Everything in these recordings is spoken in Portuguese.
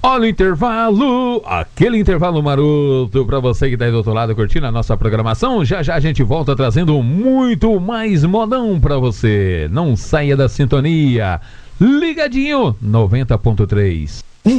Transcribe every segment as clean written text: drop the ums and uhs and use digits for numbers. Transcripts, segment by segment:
Olha o intervalo, aquele intervalo maroto para você que está aí do outro lado curtindo a nossa programação. Já já a gente volta trazendo muito mais modão para você. Não saia da sintonia. Ligadinho 90.3.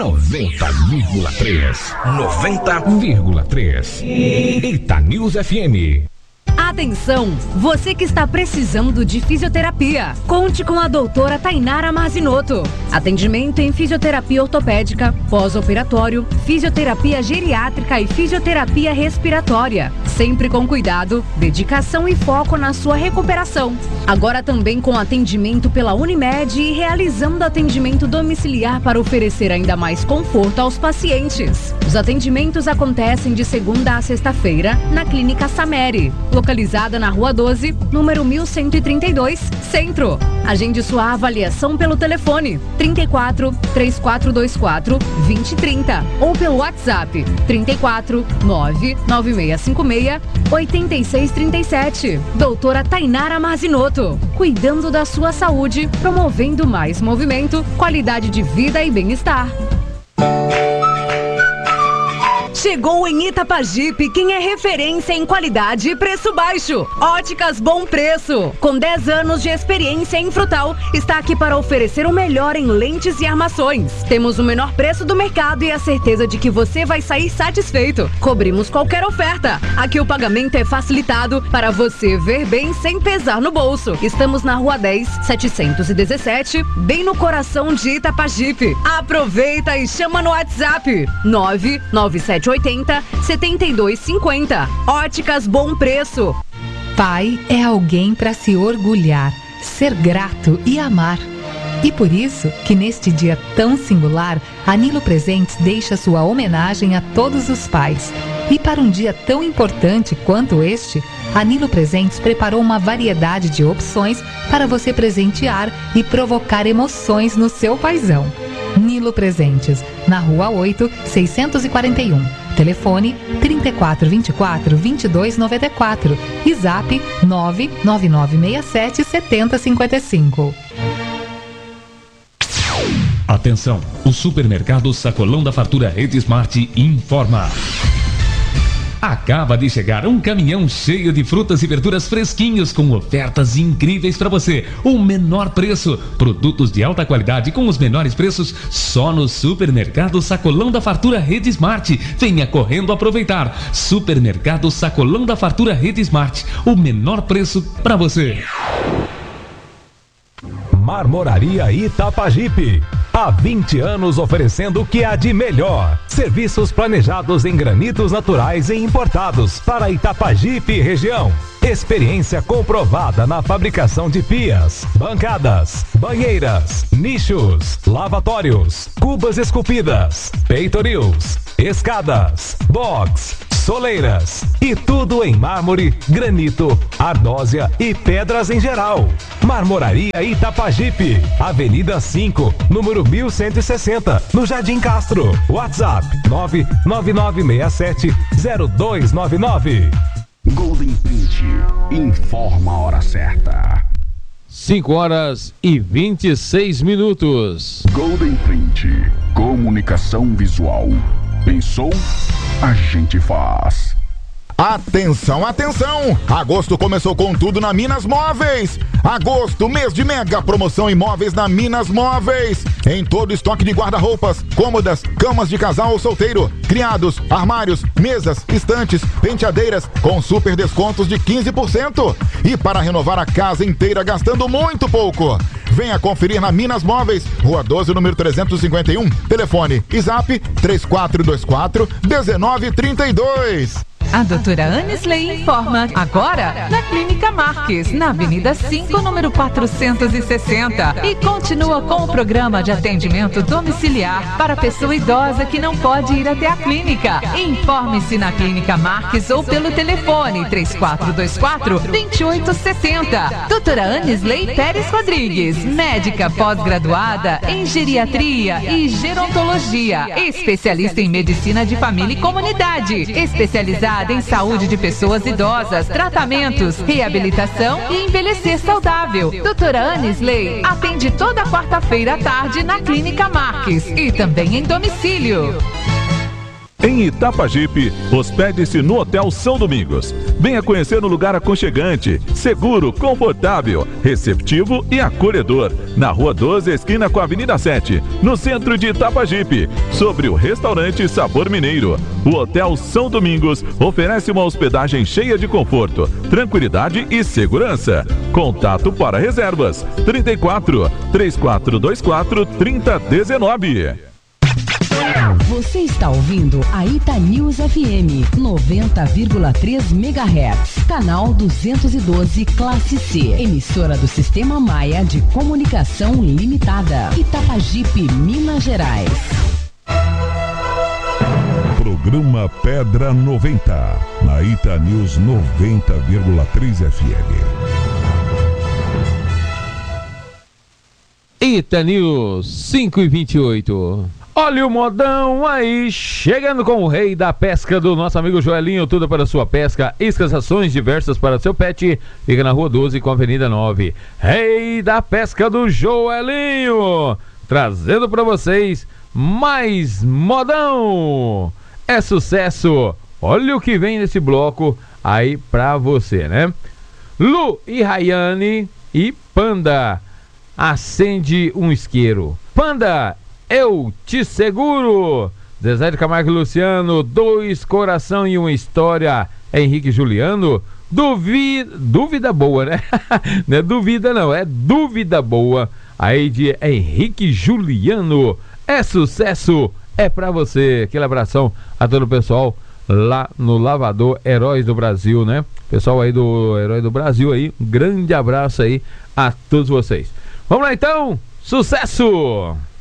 90,3. 90,3. Eita News FM. Atenção, você que está precisando de fisioterapia, conte com a doutora Tainara Marzinoto. Atendimento em fisioterapia ortopédica, pós-operatório, fisioterapia geriátrica e fisioterapia respiratória. Sempre com cuidado, dedicação e foco na sua recuperação. Agora também com atendimento pela Unimed e realizando atendimento domiciliar para oferecer ainda mais conforto aos pacientes. Os atendimentos acontecem de segunda a sexta-feira na Clínica Sameri, localizada na Rua 12, número 1132, Centro. Agende sua avaliação pelo telefone 34 3424 2030 ou pelo WhatsApp 34 99656 8637. Doutora Tainara Marzinoto, cuidando da sua saúde, promovendo mais movimento, qualidade de vida e bem-estar. Chegou em Itapajipe quem é referência em qualidade e preço baixo. Óticas Bom Preço. Com 10 anos de experiência em frutal, está aqui para oferecer o melhor em lentes e armações. Temos o menor preço do mercado e a certeza de que você vai sair satisfeito. Cobrimos qualquer oferta. Aqui o pagamento é facilitado para você ver bem sem pesar no bolso. Estamos na Rua 10, 717, bem no coração de Itapajipe. Aproveita e chama no WhatsApp 99780 7250. Óticas Bom Preço. Pai é alguém para se orgulhar, ser grato e amar. E por isso que neste dia tão singular, a Nilo Presentes deixa sua homenagem a todos os pais. E para um dia tão importante quanto este, a Nilo Presentes preparou uma variedade de opções para você presentear e provocar emoções no seu paizão. Nilo Presentes, na Rua 8, 641. Telefone 3424-2294 e Zap 99967-7055. Atenção, o supermercado Sacolão da Fartura Rede Smart informa. Acaba de chegar um caminhão cheio de frutas e verduras fresquinhos com ofertas incríveis para você. O menor preço, produtos de alta qualidade com os menores preços só no supermercado Sacolão da Fartura Rede Smart. Venha correndo aproveitar. Supermercado Sacolão da Fartura Rede Smart, o menor preço para você. Marmoraria Itapajipe. Há 20 anos oferecendo o que há de melhor. Serviços planejados em granitos naturais e importados para Itapajipe e região. Experiência comprovada na fabricação de pias, bancadas, banheiras, nichos, lavatórios, cubas esculpidas, peitorils, escadas, box, soleiras e tudo em mármore, granito, ardósia e pedras em geral. Marmoraria Itapajipe, Avenida 5, número 1160, no Jardim Castro. WhatsApp 99967-0299. Golden Print informa a hora certa. 5h26. Golden Print, comunicação visual. Pensou? A gente faz. Atenção, atenção! Agosto começou com tudo na Minas Móveis. Agosto, mês de mega promoção em móveis na Minas Móveis. Em todo estoque de guarda-roupas, cômodas, camas de casal ou solteiro, criados, armários, mesas, estantes, penteadeiras com super descontos de 15%. E para renovar a casa inteira gastando muito pouco. Venha conferir na Minas Móveis, Rua 12, número 351. Telefone e Zap 3424-1932. A doutora Anisley informa agora na Clínica Marques, na Avenida 5, número 460. E continua com o programa de atendimento domiciliar para pessoa idosa que não pode ir até a clínica. Informe-se na Clínica Marques ou pelo telefone 3424-2860. Doutora Anisley Pérez Rodrigues, médica pós-graduada em geriatria e gerontologia, especialista em medicina de família e comunidade, especializada especializada em saúde de pessoas idosas, tratamentos, reabilitação e envelhecer saudável. Doutora Anisley atende toda quarta-feira à tarde na Clínica Marques e também em domicílio. Em Itapajipe, hospede-se no Hotel São Domingos. Venha conhecer um lugar aconchegante, seguro, confortável, receptivo e acolhedor. Na Rua 12, esquina com a Avenida 7, no centro de Itapajipe, sobre o restaurante Sabor Mineiro. O Hotel São Domingos oferece uma hospedagem cheia de conforto, tranquilidade e segurança. Contato para reservas: 34 3424 3019. Você está ouvindo a Itanews FM 90,3 MHz, canal 212 Classe C, emissora do Sistema Maia de Comunicação Limitada, Itapajipe, Minas Gerais. Programa Pedra 90, na Itanews 90,3 FM. Itanews 5h28. Olha o modão aí, chegando com o rei da pesca do nosso amigo Joelinho, tudo para sua pesca, iscas, rações diversas para seu pet, fica na Rua 12 com a Avenida 9. Rei da pesca do Joelinho, trazendo para vocês mais modão. É sucesso, olha o que vem nesse bloco aí pra você, né? Lu e Rayane e Panda, acende um isqueiro. Panda, eu te seguro. Zezé de Camargo e Luciano, dois coração e uma história. Henrique e Juliano, dúvida boa, né? Não é duvida não, é dúvida boa. Aí de Henrique e Juliano, é sucesso, é pra você. Aquele abração a todo o pessoal lá no Lavador Heróis do Brasil, né? Pessoal aí do Herói do Brasil aí, um grande abraço aí a todos vocês. Vamos lá então, sucesso!